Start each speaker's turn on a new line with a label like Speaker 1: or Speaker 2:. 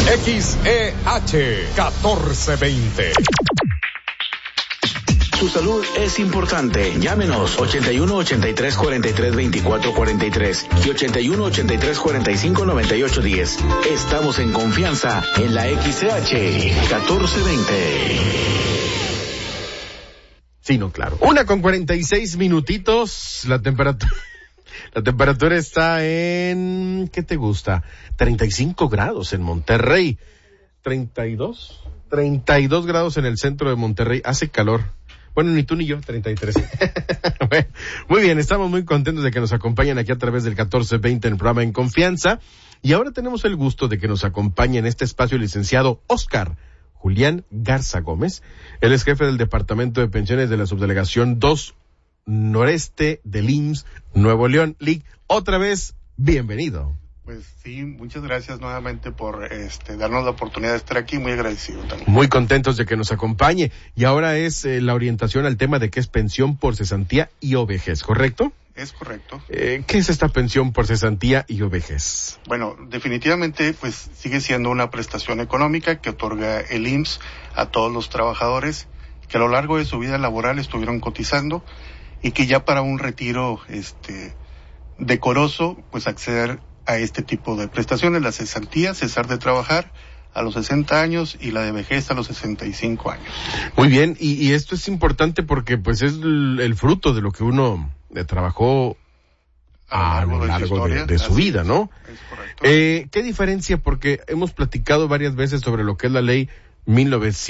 Speaker 1: XEH 1420.
Speaker 2: Su salud es importante. Llámenos 81 83 43 24 43 y 81 83 45 98 10. Estamos en confianza en la XCH 1420.
Speaker 3: Sí, no, claro. 1:46 minutitos. La temperatura está en, ¿qué te gusta? 35 grados en Monterrey. 32 grados en el centro de Monterrey. Hace calor. Bueno, ni tú ni yo, 33. Bueno, muy bien, estamos muy contentos de que nos acompañen aquí a través del 1420 en el programa En Confianza. Y ahora tenemos el gusto de que nos acompañe en este espacio el licenciado Óscar Julián Garza Gómez. Él es jefe del Departamento de Pensiones de la Subdelegación 2 Noreste del IMSS Nuevo León. Lic, otra vez, bienvenido.
Speaker 4: Pues sí, muchas gracias nuevamente por darnos la oportunidad de estar aquí, muy agradecido también.
Speaker 3: Muy contentos de que nos acompañe. Y ahora es la orientación al tema de qué es pensión por cesantía y o vejez, ¿correcto?
Speaker 4: Es correcto.
Speaker 3: ¿Qué es esta pensión por cesantía y o vejez?
Speaker 4: Bueno, definitivamente pues sigue siendo una prestación económica que otorga el IMSS a todos los trabajadores que a lo largo de su vida laboral estuvieron cotizando y que ya para un retiro decoroso pues acceder a este tipo de prestaciones, la cesantía, cesar de trabajar a los 60 años y la de vejez a los 65 años.
Speaker 3: Muy bien, y esto es importante porque pues es el fruto de lo que uno trabajó a lo largo de su vida, ¿no?
Speaker 4: Es correcto.
Speaker 3: ¿Qué diferencia? Porque hemos platicado varias veces sobre lo que es la ley 1900